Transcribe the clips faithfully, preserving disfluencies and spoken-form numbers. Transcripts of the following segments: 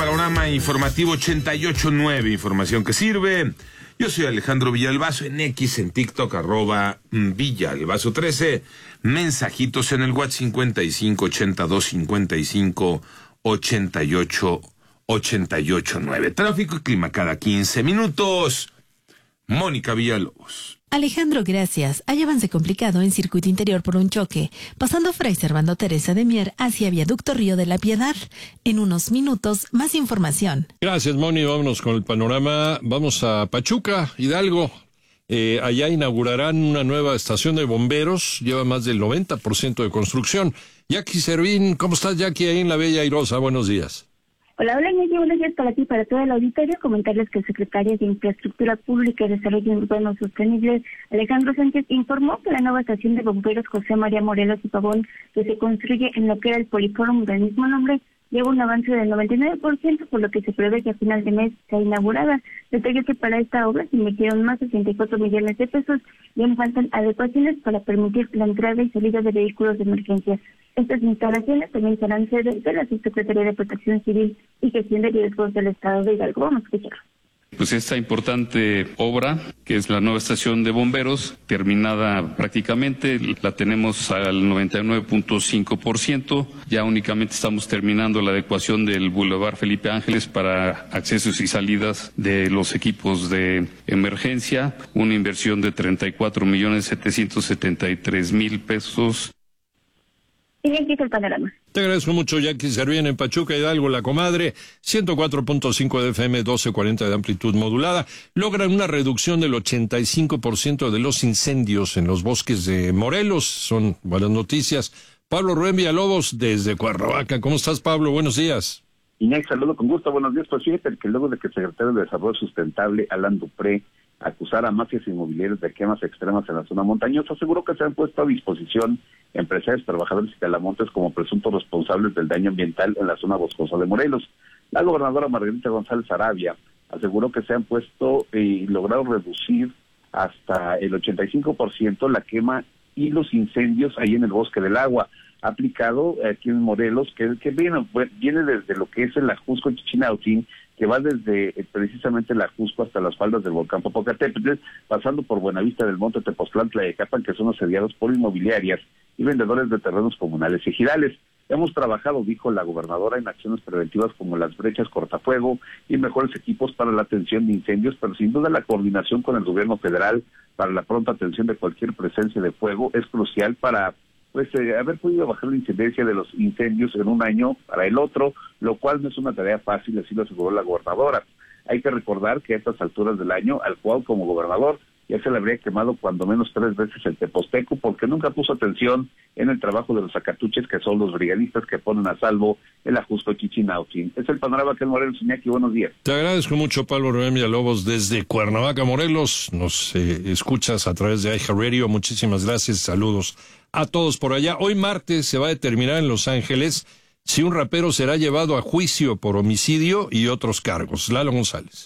Panorama Informativo ochenta y ocho punto nueve, información que sirve. Yo soy Alejandro Villalbazo, en X, en TikTok, arroba Villalbazo trece. Mensajitos en el WhatsApp cincuenta y cinco, ochenta y dos, cincuenta y cinco, ochenta y ocho, ochenta y ocho nueve. Tráfico y clima cada quince minutos. Mónica Villalobos. Alejandro, gracias. Hay avance complicado en circuito interior por un choque, pasando Fray Servando Teresa de Mier hacia Viaducto Río de la Piedad. En unos minutos, más información. Gracias, Moni. Vámonos con el panorama. Vamos a Pachuca, Hidalgo. Eh, allá inaugurarán una nueva estación de bomberos. Lleva más del noventa por ciento de construcción. Jackie Servín, ¿cómo estás, Jackie, ahí en la Bella Airosa? Buenos días. Hola, hola, Ñeñe, buenos días para ti y para todo el auditorio. Comentarles que el secretario de Infraestructura Pública y Desarrollo Urbano Sostenible, Alejandro Sánchez, informó que la nueva estación de bomberos José María Morelos y Pavón, que se construye en lo que era el Poliforum del mismo nombre, lleva un avance del noventa y nueve por ciento, por lo que se prevé que a final de mes sea inaugurada. Detalló que para esta obra se invirtieron más de sesenta y cuatro millones de pesos y aún faltan adecuaciones para permitir la entrada y salida de vehículos de emergencia. Estas instalaciones también serán sede de la Subsecretaría de Protección Civil y Gestión de Riesgos del Estado de Hidalgo. Vamos a escuchar. Pues esta importante obra, que es la nueva estación de bomberos, terminada prácticamente, la tenemos al noventa y nueve punto cinco por ciento. Ya únicamente estamos terminando la adecuación del Boulevard Felipe Ángeles para accesos y salidas de los equipos de emergencia, una inversión de treinta y cuatro millones setecientos setenta y tres mil pesos. Y aquí está el panorama. Te agradezco mucho, Jackie Servín, en Pachuca, Hidalgo, La Comadre, ciento cuatro punto cinco de F M, doce cuarenta de amplitud modulada. Logran una reducción del ochenta y cinco por ciento de los incendios en los bosques de Morelos. Son buenas noticias. Pablo Rubén Villalobos, desde Cuernavaca. ¿Cómo estás, Pablo? Buenos días. Inés, saludo con gusto. Buenos días. Pues fíjate que luego de que el secretario de Desarrollo Sustentable, Alan Dupré, acusar a mafias inmobiliarias de quemas extremas en la zona montañosa, aseguró que se han puesto a disposición empresarios, trabajadores y talamontes como presuntos responsables del daño ambiental en la zona boscosa de Morelos. La gobernadora Margarita González Arabia aseguró que se han puesto y logrado reducir hasta el ochenta y cinco por ciento la quema y los incendios ahí en el Bosque del Agua, aplicado aquí en Morelos, que, que viene, viene desde lo que es el Ajusco Chichinautzin, que va desde precisamente el Ajusco hasta las faldas del volcán Popocatépetl, pasando por Buenavista del Monte, Tepoztlán, Tlayacapan, que son asediados por inmobiliarias y vendedores de terrenos comunales y ejidales. Hemos trabajado, dijo la gobernadora, en acciones preventivas como las brechas cortafuego y mejores equipos para la atención de incendios, pero sin duda la coordinación con el gobierno federal para la pronta atención de cualquier presencia de fuego es crucial para pues eh, haber podido bajar la incidencia de los incendios en un año para el otro, lo cual no es una tarea fácil, así lo aseguró la gobernadora. Hay que recordar que a estas alturas del año, al cual como gobernador ya se le habría quemado cuando menos tres veces el Teposteco, porque nunca puso atención en el trabajo de los acatuches, que son los brigadistas que ponen a salvo el Ajusco Chichinautzin. Es el panorama que es Morelos. Iñaki, buenos días. Te agradezco mucho, Pablo Rubén Villalobos, desde Cuernavaca, Morelos. Nos eh, escuchas a través de iHeartRadio. Muchísimas gracias. Saludos a todos por allá. Hoy martes se va a determinar en Los Ángeles si un rapero será llevado a juicio por homicidio y otros cargos. Lalo González.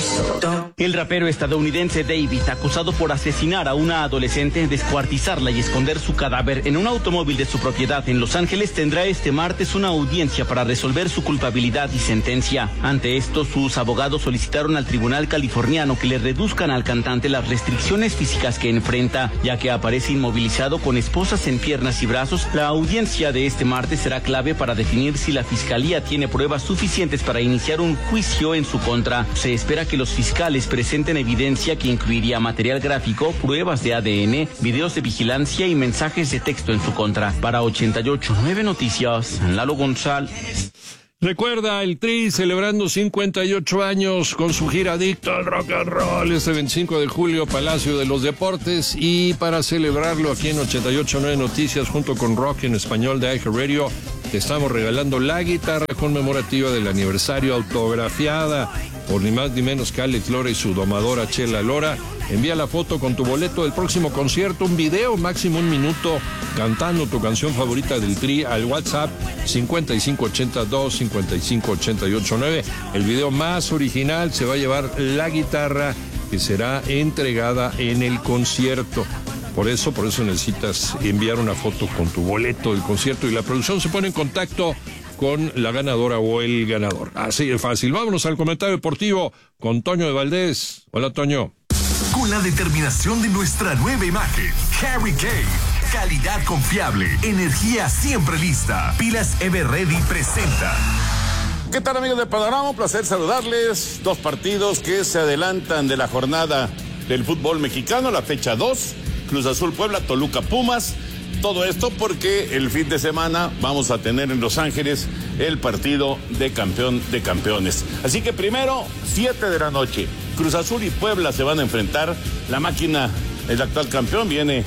El rapero estadounidense David, acusado por asesinar a una adolescente, descuartizarla y esconder su cadáver en un automóvil de su propiedad en Los Ángeles, tendrá este martes una audiencia para resolver su culpabilidad y sentencia. Ante esto, sus abogados solicitaron al tribunal californiano que le reduzcan al cantante las restricciones físicas que enfrenta, ya que aparece inmovilizado con esposas en piernas y brazos. La audiencia de este martes será clave para definir si la fiscalía tiene pruebas suficientes para iniciar un juicio en su contra. Se espera que los fiscales presenten evidencia que incluiría material gráfico, pruebas de A D N, videos de vigilancia y mensajes de texto en su contra. Para ochenta y ocho punto nueve Noticias, Lalo González. Recuerda el Tri celebrando cincuenta y ocho años con su gira Adicto al Rock and Roll este veinticinco de julio, Palacio de los Deportes, y para celebrarlo aquí en ochenta y ocho punto nueve Noticias junto con Rock en Español de iHeartRadio te estamos regalando la guitarra conmemorativa del aniversario autografiada por ni más ni menos que Alex Lora y su domadora Chela Lora. Envía la foto con tu boleto del próximo concierto, un video máximo un minuto cantando tu canción favorita del Tri al WhatsApp cincuenta y cinco ochenta y dos cincuenta y cinco ochenta y ocho nueve. El video más original se va a llevar la guitarra que será entregada en el concierto. Por eso, por eso necesitas enviar una foto con tu boleto del concierto y la producción se pone en contacto con la ganadora o el ganador. Así de fácil. Vámonos al comentario deportivo con Toño de Valdés. Hola, Toño. Con la determinación de nuestra nueva imagen, Harry Kane. Calidad confiable, energía siempre lista. Pilas Everready presenta. ¿Qué tal, amigos de Panorama? Un placer saludarles. Dos partidos que se adelantan de la jornada del fútbol mexicano, la fecha dos, Cruz Azul Puebla, Toluca Pumas. Todo esto porque el fin de semana vamos a tener en Los Ángeles el partido de campeón de campeones. Así que primero, siete de la noche, Cruz Azul y Puebla se van a enfrentar. La máquina, el actual campeón, viene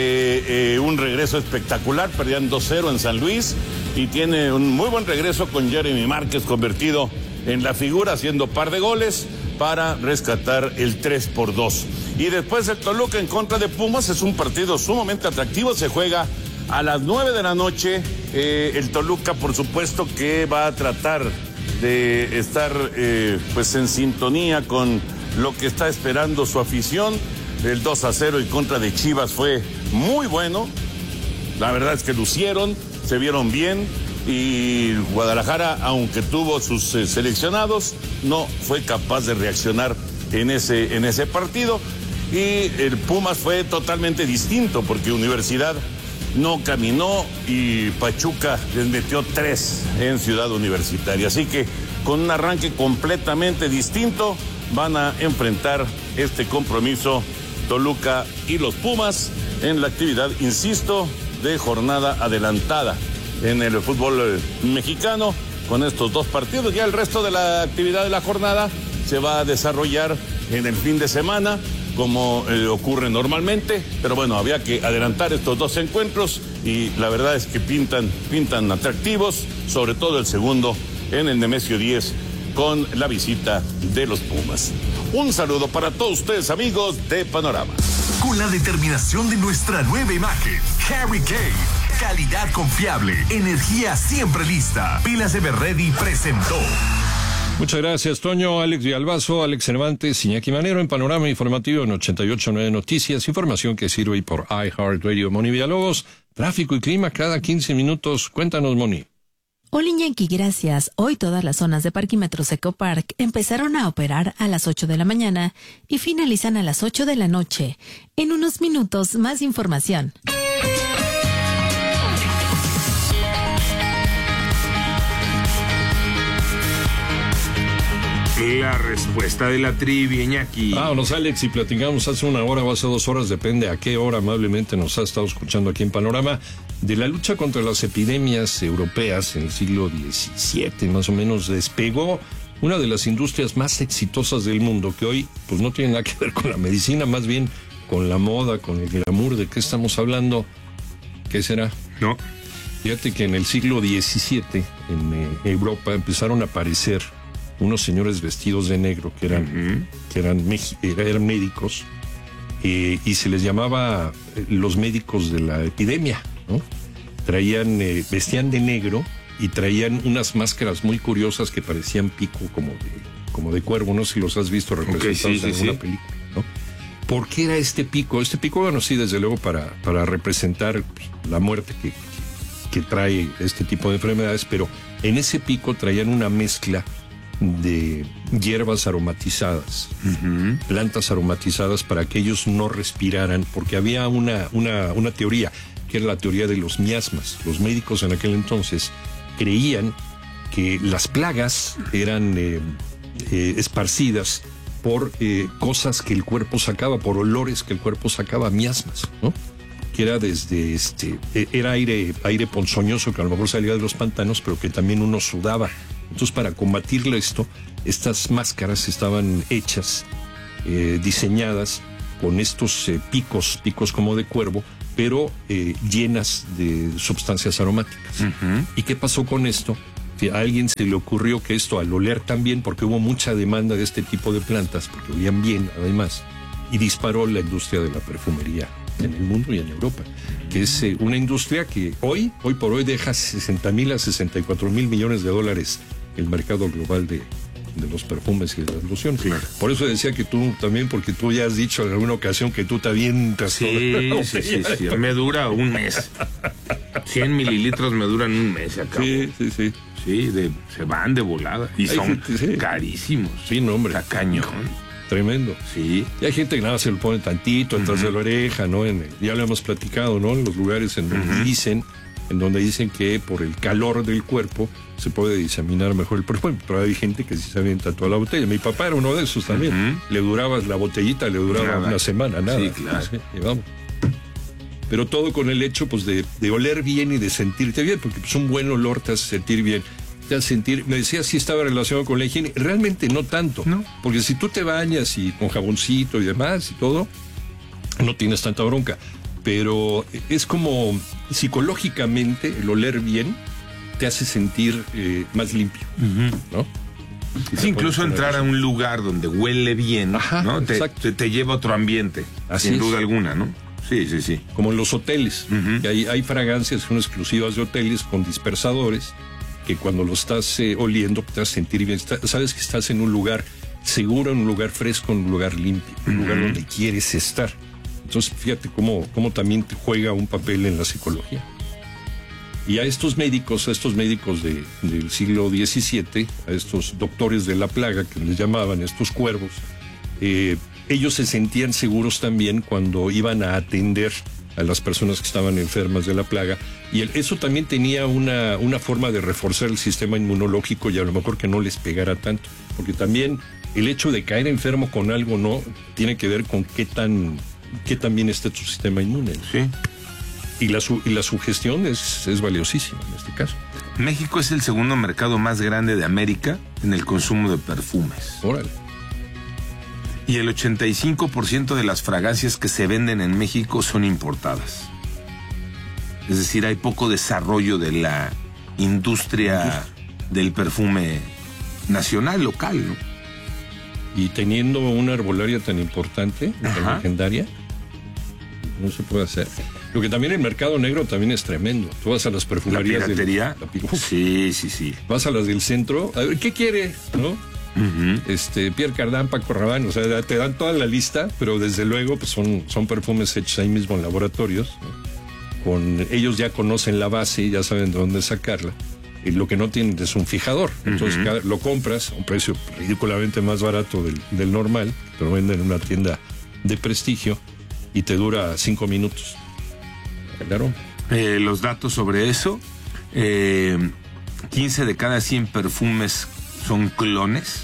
de eh, un regreso espectacular, perdían dos cero en San Luis y tiene un muy buen regreso con Jeremy Márquez convertido en la figura, haciendo par de goles para rescatar el tres por dos. Y después el Toluca en contra de Pumas, es un partido sumamente atractivo, se juega a las nueve de la noche. Eh, el Toluca, por supuesto, que va a tratar de estar eh, pues en sintonía con lo que está esperando su afición. El dos a cero en contra de Chivas fue muy bueno, la verdad es que lucieron, se vieron bien, y Guadalajara, aunque tuvo sus eh, seleccionados, no fue capaz de reaccionar en ese, en ese partido. Y el Pumas fue totalmente distinto porque Universidad no caminó y Pachuca les metió tres en Ciudad Universitaria. Así que con un arranque completamente distinto van a enfrentar este compromiso Toluca y los Pumas en la actividad, insisto, de jornada adelantada en el fútbol mexicano. Con estos dos partidos, ya el resto de la actividad de la jornada se va a desarrollar en el fin de semana, como eh, ocurre normalmente, pero bueno, había que adelantar estos dos encuentros y la verdad es que pintan, pintan atractivos, sobre todo el segundo en el Nemesio diez con la visita de los Pumas. Un saludo para todos ustedes, amigos de Panorama. Con la determinación de nuestra nueva imagen, Harry Kane. Calidad confiable, energía siempre lista. Pilas Everready presentó. Muchas gracias, Toño. Alex Villalbazo, Alex Cervantes, Iñaki Manero en Panorama Informativo en ochenta y ocho punto nueve Noticias. Información que sirve por iHeartRadio. Moni Villalobos, tráfico y clima cada quince minutos. Cuéntanos, Moni. Hola, Iñaki, gracias. Hoy todas las zonas de Parquímetros Ecopark empezaron a operar a las ocho de la mañana y finalizan a las ocho de la noche. En unos minutos, más información. La respuesta de la trivia, Iñaki. Vámonos, Alex, y platicamos hace una hora o hace dos horas, depende a qué hora amablemente nos ha estado escuchando aquí en Panorama, de la lucha contra las epidemias europeas en el siglo diecisiete, más o menos. Despegó una de las industrias más exitosas del mundo, que hoy pues no tiene nada que ver con la medicina, más bien con la moda, con el glamour. ¿De qué estamos hablando? ¿Qué será? No. Fíjate que en el siglo diecisiete, en eh, Europa, empezaron a aparecer unos señores vestidos de negro que eran, uh-huh. que eran, eran médicos, eh, y se les llamaba los médicos de la epidemia, ¿no? Traían, eh, vestían de negro y traían unas máscaras muy curiosas que parecían pico como de, como de cuervo. No sé si los has visto representados okay, sí, en sí, alguna sí. película, ¿no? ¿Por qué era este pico? Este pico, bueno, sí, desde luego para, para representar la muerte que, que trae este tipo de enfermedades, pero en ese pico traían una mezcla de hierbas aromatizadas, uh-huh. plantas aromatizadas para que ellos no respiraran, porque había una, una, una teoría, que era la teoría de los miasmas. Los médicos en aquel entonces creían que las plagas eran eh, eh, esparcidas por eh, cosas que el cuerpo sacaba, por olores que el cuerpo sacaba, miasmas, ¿no? Que era desde este, era aire, aire ponzoñoso que a lo mejor salía de los pantanos, pero que también uno sudaba. Entonces, para combatirle esto, estas máscaras estaban hechas, eh, diseñadas con estos eh, picos, picos como de cuervo, pero eh, llenas de sustancias aromáticas. Uh-huh. ¿Y qué pasó con esto? Que a alguien se le ocurrió que esto, al oler tan bien, porque hubo mucha demanda de este tipo de plantas, porque olían bien además, y disparó la industria de la perfumería en el mundo y en Europa, que es eh, una industria que hoy, hoy por hoy deja sesenta mil a sesenta y cuatro mil millones de dólares el mercado global de, de los perfumes y de las lociones. Claro. Por eso decía que tú también, porque tú ya has dicho en alguna ocasión que tú te avientas. Sí, sí, sí, sí, me dura un mes. cien mililitros me duran un mes, se acabó. Sí, sí, sí. Sí, de, se van de volada. Y Hay son gente, sí. carísimos. Sí, no, hombre. Está cañón. Tremendo. Sí. Y hay gente que nada se lo pone tantito atrás uh-huh. de la oreja, ¿no? En el, ya lo hemos platicado, ¿no? En los lugares en donde uh-huh. dicen, en donde dicen que por el calor del cuerpo se puede diseminar mejor el perfume. Pero hay gente que sí se avienta toda la botella. Mi papá era uno de esos también. Uh-huh. Le duraba la botellita, le duraba nada. Una semana, nada. Sí, claro. Sí, y vamos. Pero todo con el hecho, pues, de, de oler bien y de sentirte bien, porque pues, un buen olor te hace sentir bien. Te hace sentir, me decía si estaba relacionado con la higiene, realmente no tanto, ¿no? Porque si tú te bañas y con jaboncito y demás y todo, no tienes tanta bronca. Pero es como psicológicamente el oler bien te hace sentir eh, más limpio, uh-huh. ¿no? Sí, incluso entrar a un lugar donde huele bien, Ajá, ¿no? Te, te, te lleva a otro ambiente, Así sin es. duda alguna, ¿no? Sí, sí, sí. Como en los hoteles, uh-huh. que hay, hay fragancias que son exclusivas de hoteles con dispersadores que cuando lo estás eh, oliendo te vas a sentir bien. Está, sabes que estás en un lugar seguro, en un lugar fresco, en un lugar limpio, en un uh-huh. lugar donde quieres estar. Entonces, fíjate cómo, cómo también te juega un papel en la psicología. Y a estos médicos, a estos médicos de, del siglo diecisiete, a estos doctores de la plaga, que les llamaban, estos cuervos, eh, ellos se sentían seguros también cuando iban a atender a las personas que estaban enfermas de la plaga, y el, eso también tenía una, una forma de reforzar el sistema inmunológico y a lo mejor que no les pegara tanto, porque también el hecho de caer enfermo con algo no tiene que ver con qué tan, qué tan bien está tu sistema inmune. Sí. Y la, y la sugestión es, es valiosísima en este caso. México es el segundo mercado más grande de América en el consumo de perfumes. Órale. Y el ochenta y cinco por ciento de las fragancias que se venden en México son importadas. Es decir, hay poco desarrollo de la industria del perfume nacional, local, ¿no? Y teniendo una arbolaria tan importante, tan legendaria, no se puede hacer. Lo que también el mercado negro también es tremendo. Tú vas a las perfumerías. ¿La piratería? Del, la, sí, sí, sí. Vas a las del centro, a ver, ¿qué quiere? ¿No? Uh-huh. Este, Pierre Cardin, Paco Rabanne, o sea, te dan toda la lista, pero desde luego pues son, son perfumes hechos ahí mismo en laboratorios, ¿no? Con, ellos ya conocen la base, ya saben de dónde sacarla, y lo que no tienen es un fijador, entonces uh-huh. cada, lo compras a un precio ridículamente más barato del, del normal, te lo venden en una tienda de prestigio y te dura cinco minutos. Claro. Eh, los datos sobre eso, eh, quince de cada cien perfumes son clones,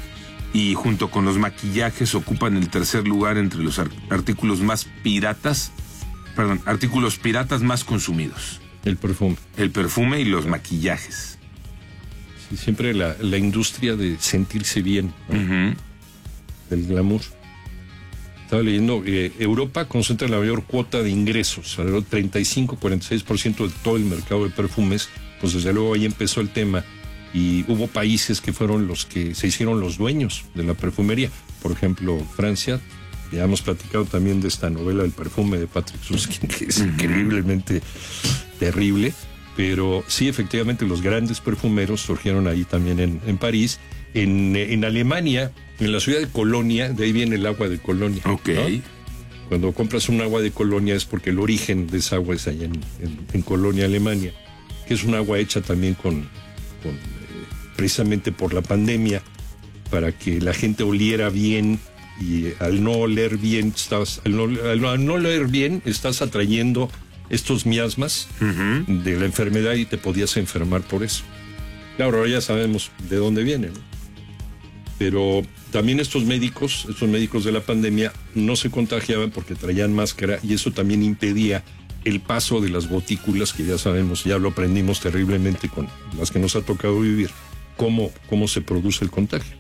y junto con los maquillajes ocupan el tercer lugar entre los artículos más piratas, perdón, artículos piratas más consumidos. El perfume. El perfume y los maquillajes. Sí, siempre la, la industria de sentirse bien, ¿no? Uh-huh. Del glamour. Estaba leyendo que eh, Europa concentra la mayor cuota de ingresos, alrededor del treinta y cinco a cuarenta y seis por ciento de todo el mercado de perfumes, pues desde luego ahí empezó el tema. Y hubo países que fueron los que se hicieron los dueños de la perfumería. Por ejemplo, Francia. Ya hemos platicado también de esta novela del perfume de Patrick Süskind, que es uh-huh. increíblemente terrible. Pero sí, efectivamente, los grandes perfumeros surgieron ahí también en, en París. En, en Alemania, en la ciudad de Colonia, de ahí viene el agua de Colonia. Ok. ¿No? Cuando compras un agua de Colonia es porque el origen de esa agua es allá en, en, en Colonia, Alemania, que es un agua hecha también con... con precisamente por la pandemia, para que la gente oliera bien, y al no oler bien, estás, al, no, al, no, al no oler bien, estás atrayendo estos miasmas uh-huh. de la enfermedad y te podías enfermar por eso. Claro, ahora ya sabemos de dónde viene, ¿no? Pero también estos médicos, estos médicos de la pandemia, no se contagiaban porque traían máscara, y eso también impedía el paso de las gotículas, que ya sabemos, ya lo aprendimos terriblemente con las que nos ha tocado vivir. Cómo, cómo se produce el contagio.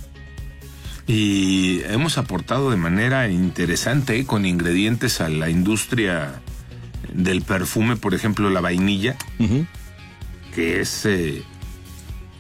Y hemos aportado de manera interesante ¿eh? con ingredientes a la industria del perfume, por ejemplo, la vainilla, uh-huh. que es eh,